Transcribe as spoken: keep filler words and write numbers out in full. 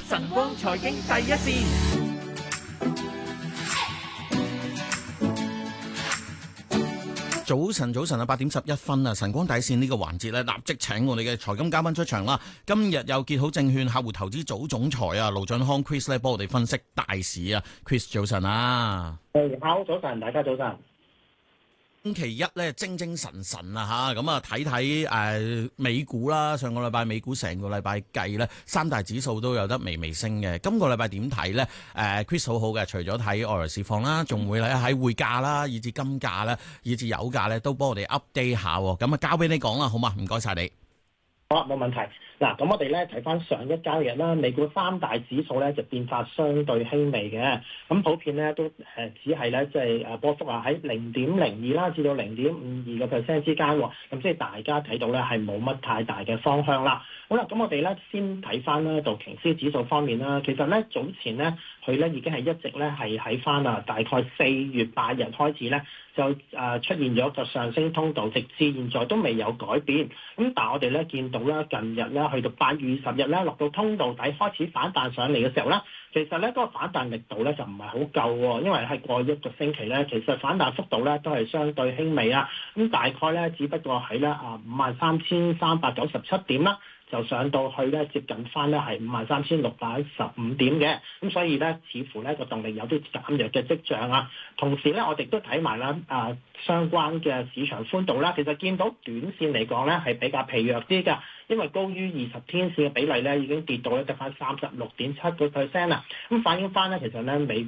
晨光財經第一線。早晨，早晨啊，八點十一分啊，晨光第一線呢個環節咧，立即請我哋嘅財金嘉賓出場啦。今日有結好證券客戶投資組總裁啊，盧駿匡 Chris 咧，幫我哋分析大市啊。Chris 早晨啊， 誒，好早晨，大家早晨。 星期一咧，精精神神啊吓，咁啊睇睇誒美股啦，上個禮拜美股成個禮拜計咧，三大指數都有得微微升嘅。今個禮拜點睇咧？誒、呃、Chris 好好嘅，除咗睇外來市況啦，仲會喺喺匯價啦，以至金價啦，以至油價咧，都幫我哋 update 下。咁啊，交俾你講啦，好嘛？唔該晒你。 好啊，冇問題。嗱，咁我哋咧睇翻上一交易日啦，美股三大指數咧就變化相對輕微嘅，咁普遍咧都誒只係咧即係誒波幅啊喺零點零二啦至到零點五二個 percent 之間，咁即係大家睇到咧係冇乜太大嘅方向啦。好啦，咁我哋咧先睇翻咧道瓊斯指數方面啦，其實咧早前咧佢咧已經係一直咧係喺翻啊大概四月八日開始咧就誒出現咗個上升通道，直至現在都未有改變。咁但係我哋咧見到啦，近日咧去到八月二十日咧落到通道底開始反彈上嚟嘅時候咧，其實咧嗰個反彈力度咧就唔係好夠喎，因為係過一個星期咧，其實反彈幅度咧都係相對輕微啊。咁大概咧只不過喺咧啊五萬三千三百九十七點啦。就上到去咧，接近翻咧係五萬三千六百十五點嘅，咁所以咧，似乎咧個動力有啲減弱嘅跡象啊。同時咧，我哋都睇埋啦啊相關嘅市場寬度啦，其實見到短線嚟講咧係比較疲弱啲㗎，因為高於二十天線嘅比例咧已經跌到咧得翻三十六點七個 percent 啦。咁反映翻咧，其實咧美